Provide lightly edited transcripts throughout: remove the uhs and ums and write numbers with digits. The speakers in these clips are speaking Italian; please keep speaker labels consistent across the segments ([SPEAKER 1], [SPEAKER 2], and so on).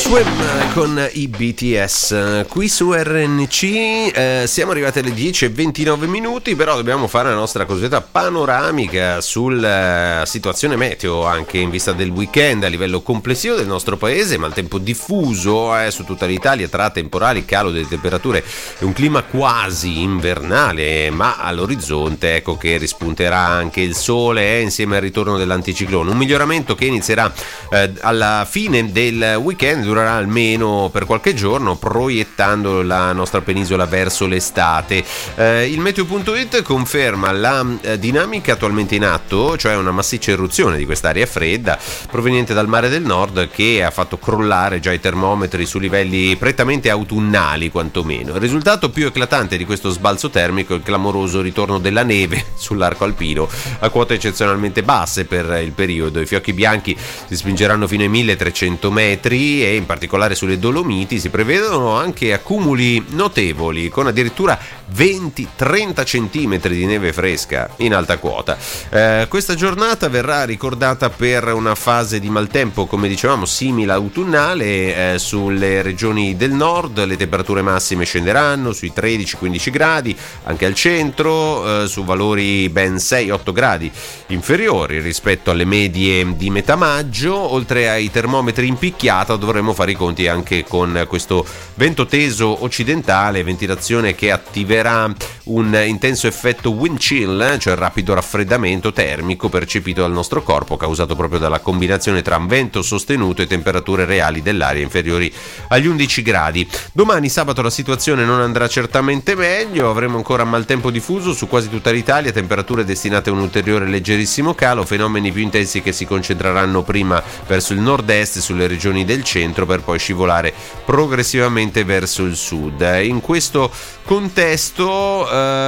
[SPEAKER 1] Swim con i BTS qui su RNC. Siamo arrivati alle 10:29, però dobbiamo fare la nostra cosiddetta panoramica sulla situazione meteo anche in vista del weekend a livello complessivo del nostro paese, maltempo diffuso su tutta l'Italia tra temporali, calo delle temperature e un clima quasi invernale, ma all'orizzonte ecco che rispunterà anche il sole insieme al ritorno dell'anticiclone, un miglioramento che inizierà alla fine del weekend, durerà almeno per qualche giorno, proiettando la nostra penisola verso l'estate. Il meteo.it conferma la dinamica attualmente in atto, cioè una massiccia eruzione di quest'aria fredda proveniente dal mare del nord che ha fatto crollare già i termometri su livelli prettamente autunnali quantomeno. Il risultato più eclatante di questo sbalzo termico è il clamoroso ritorno della neve sull'arco alpino a quote eccezionalmente basse per il periodo. I fiocchi bianchi si spingeranno fino ai 1300 metri e in particolare sulle Dolomiti si prevedono anche accumuli notevoli con addirittura 20-30 centimetri di neve fresca in alta quota. Questa giornata verrà ricordata per una fase di maltempo, come dicevamo, simile autunnale. Sulle regioni del nord le temperature massime scenderanno sui 13-15 gradi, anche al centro su valori ben 6-8 gradi inferiori rispetto alle medie di metà maggio. Oltre ai termometri in picchiata dovremo fare i conti anche con questo vento teso occidentale, ventilazione che attiverà un intenso effetto wind chill, cioè rapido raffreddamento termico percepito dal nostro corpo, causato proprio dalla combinazione tra vento sostenuto e temperature reali dell'aria inferiori agli 11 gradi. Domani sabato la situazione non andrà certamente meglio, avremo ancora maltempo diffuso su quasi tutta l'Italia, temperature destinate a un ulteriore leggerissimo calo, fenomeni più intensi che si concentreranno prima verso il nord-est, sulle regioni del centro, per poi scivolare progressivamente verso il sud. In questo contesto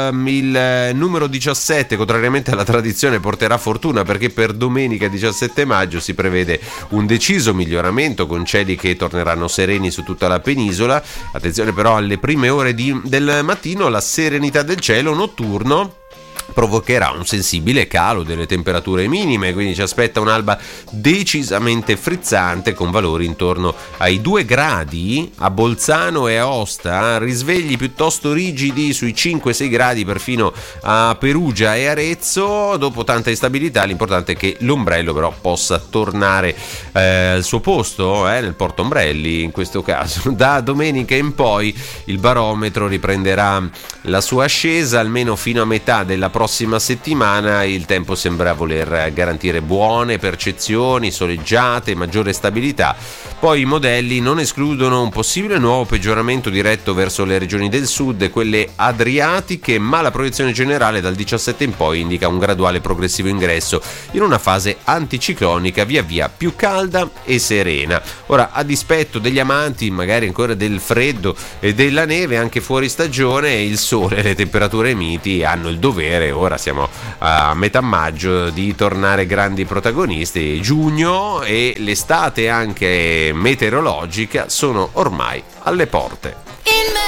[SPEAKER 1] il numero 17, contrariamente alla tradizione, porterà fortuna, perché per domenica 17 maggio si prevede un deciso miglioramento con cieli che torneranno sereni su tutta la penisola. Attenzione però alle prime ore del mattino, la serenità del cielo notturno provocherà un sensibile calo delle temperature minime, quindi ci aspetta un'alba decisamente frizzante con valori intorno ai 2 gradi a Bolzano e Aosta, risvegli piuttosto rigidi sui 5-6 gradi perfino a Perugia e Arezzo. Dopo tanta instabilità l'importante è che l'ombrello però possa tornare al suo posto nel portaombrelli in questo caso. Da domenica in poi il barometro riprenderà la sua ascesa, almeno fino a metà della prossima settimana il tempo sembra voler garantire buone percezioni, soleggiate, maggiore stabilità. Poi i modelli non escludono un possibile nuovo peggioramento diretto verso le regioni del sud e quelle adriatiche, ma la proiezione generale dal 17 in poi indica un graduale progressivo ingresso in una fase anticiclonica via via più calda e serena. Ora, a dispetto degli amanti magari ancora del freddo e della neve, anche fuori stagione il sole e le temperature miti hanno il dovere, ora siamo a metà maggio, di tornare grandi protagonisti. Giugno e l'estate anche meteorologica sono ormai alle porte.